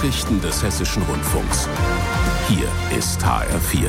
Nachrichten des Hessischen Rundfunks. Hier ist HR4.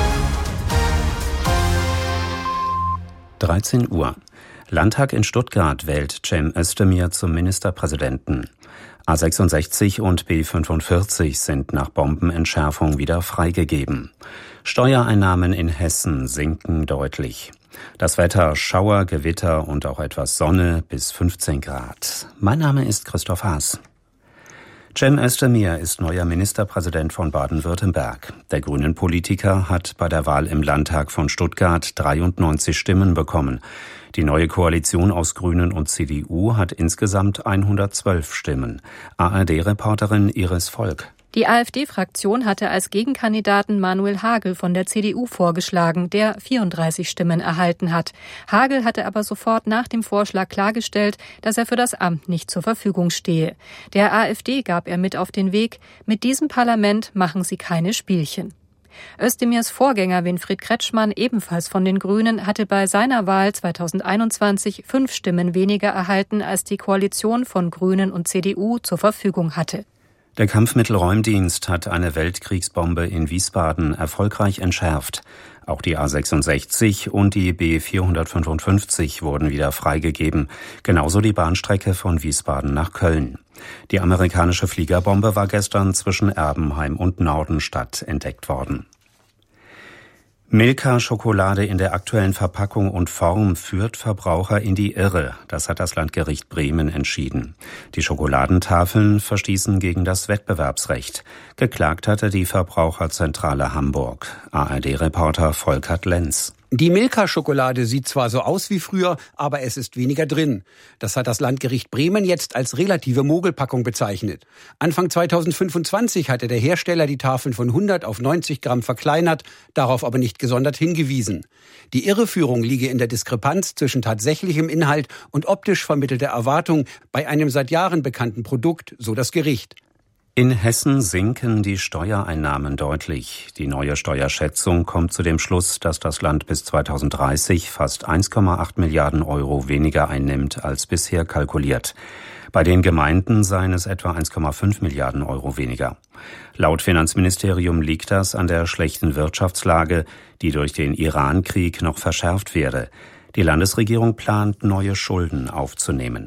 13 Uhr. Landtag in Stuttgart wählt Cem Özdemir zum Ministerpräsidenten. A66 und B45 sind nach Bombenentschärfung wieder freigegeben. Steuereinnahmen in Hessen sinken deutlich. Das Wetter: Schauer, Gewitter und auch etwas Sonne bis 15 Grad. Mein Name ist Christoph Haas. Cem Özdemir ist neuer Ministerpräsident von Baden-Württemberg. Der Grünen-Politiker hat bei der Wahl im Landtag von Stuttgart 93 Stimmen bekommen. Die neue Koalition aus Grünen und CDU hat insgesamt 112 Stimmen. ARD-Reporterin Iris Volk. Die AfD-Fraktion hatte als Gegenkandidaten Manuel Hagel von der CDU vorgeschlagen, der 34 Stimmen erhalten hat. Hagel hatte aber sofort nach dem Vorschlag klargestellt, dass er für das Amt nicht zur Verfügung stehe. Der AfD gab er mit auf den Weg: Mit diesem Parlament machen Sie keine Spielchen. Özdemirs Vorgänger Winfried Kretschmann, ebenfalls von den Grünen, hatte bei seiner Wahl 2021 5 Stimmen weniger erhalten, als die Koalition von Grünen und CDU zur Verfügung hatte. Der Kampfmittelräumdienst hat eine Weltkriegsbombe in Wiesbaden erfolgreich entschärft. Auch die A66 und die B455 wurden wieder freigegeben, genauso die Bahnstrecke von Wiesbaden nach Köln. Die amerikanische Fliegerbombe war gestern zwischen Erbenheim und Nordenstadt entdeckt worden. Milka-Schokolade in der aktuellen Verpackung und Form führt Verbraucher in die Irre. Das hat das Landgericht Bremen entschieden. Die Schokoladentafeln verstießen gegen das Wettbewerbsrecht. Geklagt hatte die Verbraucherzentrale Hamburg. ARD-Reporter Volkert Lenz. Die Milka-Schokolade sieht zwar so aus wie früher, aber es ist weniger drin. Das hat das Landgericht Bremen jetzt als relative Mogelpackung bezeichnet. Anfang 2025 hatte der Hersteller die Tafeln von 100 auf 90 Gramm verkleinert, darauf aber nicht gesondert hingewiesen. Die Irreführung liege in der Diskrepanz zwischen tatsächlichem Inhalt und optisch vermittelter Erwartung bei einem seit Jahren bekannten Produkt, so das Gericht. In Hessen sinken die Steuereinnahmen deutlich. Die neue Steuerschätzung kommt zu dem Schluss, dass das Land bis 2030 fast 1,8 Milliarden Euro weniger einnimmt als bisher kalkuliert. Bei den Gemeinden seien es etwa 1,5 Milliarden Euro weniger. Laut Finanzministerium liegt das an der schlechten Wirtschaftslage, die durch den Iran-Krieg noch verschärft werde. Die Landesregierung plant, neue Schulden aufzunehmen.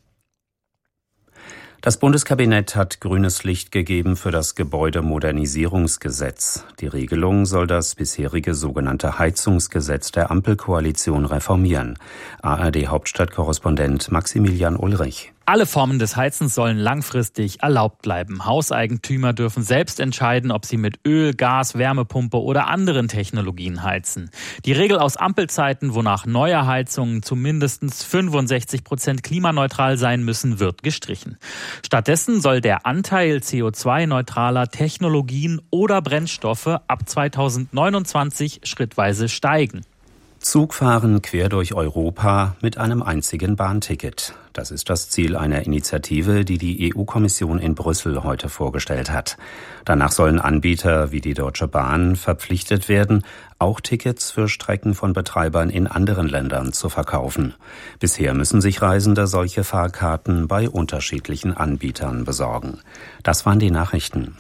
Das Bundeskabinett hat grünes Licht gegeben für das Gebäudemodernisierungsgesetz. Die Regelung soll das bisherige sogenannte Heizungsgesetz der Ampelkoalition reformieren. ARD-Hauptstadtkorrespondent Maximilian Ulrich. Alle Formen des Heizens sollen langfristig erlaubt bleiben. Hauseigentümer dürfen selbst entscheiden, ob sie mit Öl, Gas, Wärmepumpe oder anderen Technologien heizen. Die Regel aus Ampelzeiten, wonach neue Heizungen zu mindestens 65% klimaneutral sein müssen, wird gestrichen. Stattdessen soll der Anteil CO2-neutraler Technologien oder Brennstoffe ab 2029 schrittweise steigen. Zugfahren quer durch Europa mit einem einzigen Bahnticket. Das ist das Ziel einer Initiative, die die EU-Kommission in Brüssel heute vorgestellt hat. Danach sollen Anbieter wie die Deutsche Bahn verpflichtet werden, auch Tickets für Strecken von Betreibern in anderen Ländern zu verkaufen. Bisher müssen sich Reisende solche Fahrkarten bei unterschiedlichen Anbietern besorgen. Das waren die Nachrichten.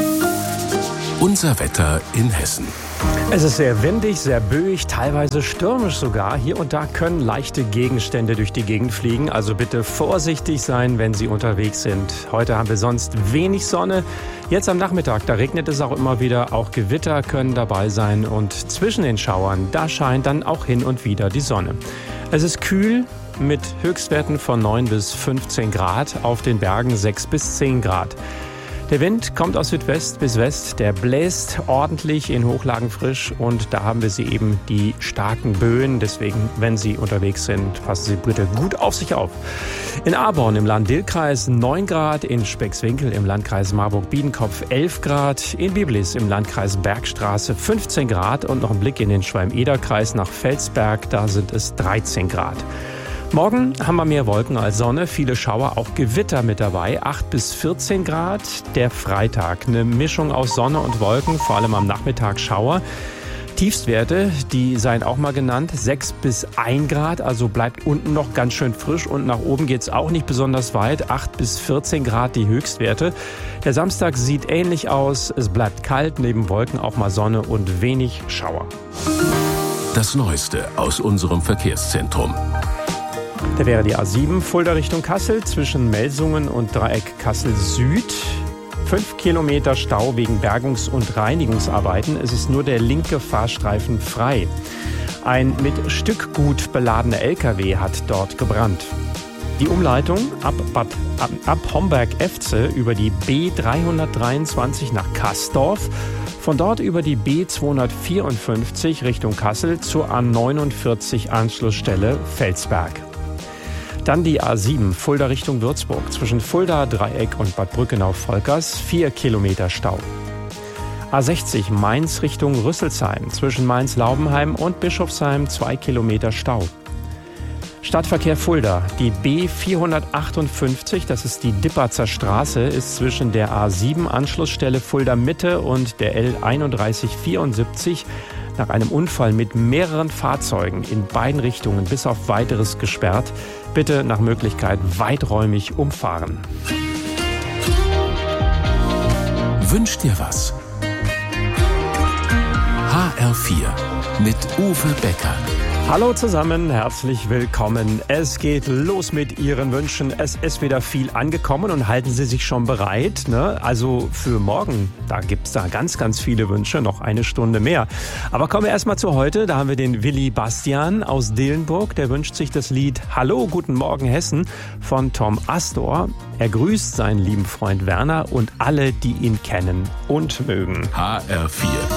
Unser Wetter in Hessen. Es ist sehr windig, sehr böig, teilweise stürmisch sogar. Hier und da können leichte Gegenstände durch die Gegend fliegen. Also bitte vorsichtig sein, wenn Sie unterwegs sind. Heute haben wir sonst wenig Sonne. Jetzt am Nachmittag, da regnet es auch immer wieder. Auch Gewitter können dabei sein. Und zwischen den Schauern, da scheint dann auch hin und wieder die Sonne. Es ist kühl mit Höchstwerten von 9 bis 15 Grad. Auf den Bergen 6 bis 10 Grad. Der Wind kommt aus Südwest bis West, der bläst ordentlich in Hochlagen frisch und da haben wir sie eben die starken Böen. Deswegen, wenn Sie unterwegs sind, passen Sie bitte gut auf sich auf. In Aborn im Land-Dill-Kreis 9 Grad, in Speckswinkel im Landkreis Marburg-Biedenkopf 11 Grad, in Biblis im Landkreis Bergstraße 15 Grad und noch ein Blick in den Schwalm-Eder-Kreis nach Felsberg, da sind es 13 Grad. Morgen haben wir mehr Wolken als Sonne, viele Schauer, auch Gewitter mit dabei, 8 bis 14 Grad. Der Freitag, eine Mischung aus Sonne und Wolken, vor allem am Nachmittag Schauer. Tiefstwerte, die seien auch mal genannt, 6 bis 1 Grad, also bleibt unten noch ganz schön frisch und nach oben geht's auch nicht besonders weit, 8 bis 14 Grad die Höchstwerte. Der Samstag sieht ähnlich aus, es bleibt kalt, neben Wolken auch mal Sonne und wenig Schauer. Das Neueste aus unserem Verkehrszentrum. Da wäre die A7 Fulda Richtung Kassel zwischen Melsungen und Dreieck Kassel Süd. 5 Kilometer Stau wegen Bergungs- und Reinigungsarbeiten. Es ist nur der linke Fahrstreifen frei. Ein mit Stückgut beladener LKW hat dort gebrannt. Die Umleitung ab Homberg-Efze über die B323 nach Kastorf, von dort über die B254 Richtung Kassel zur A49 Anschlussstelle Felsberg. Dann die A7 Fulda Richtung Würzburg zwischen Fulda, Dreieck und Bad Brückenau-Volkers 4 Kilometer Stau. A60 Mainz Richtung Rüsselsheim zwischen Mainz-Laubenheim und Bischofsheim 2 Kilometer Stau. Stadtverkehr Fulda, die B458, das ist die Dipperzer Straße, ist zwischen der A7 Anschlussstelle Fulda Mitte und der L3174 nach einem Unfall mit mehreren Fahrzeugen in beiden Richtungen bis auf Weiteres gesperrt. Bitte nach Möglichkeit weiträumig umfahren. Wünsch dir was? HR4 mit Uwe Becker. Hallo zusammen, herzlich willkommen. Es geht los mit Ihren Wünschen. Es ist wieder viel angekommen und halten Sie sich schon bereit, ne? Also für morgen, da gibt's da ganz, ganz viele Wünsche, noch eine Stunde mehr. Aber kommen wir erstmal zu heute. Da haben wir den Willi Bastian aus Dillenburg. Der wünscht sich das Lied Hallo, guten Morgen Hessen von Tom Astor. Er grüßt seinen lieben Freund Werner und alle, die ihn kennen und mögen. HR4.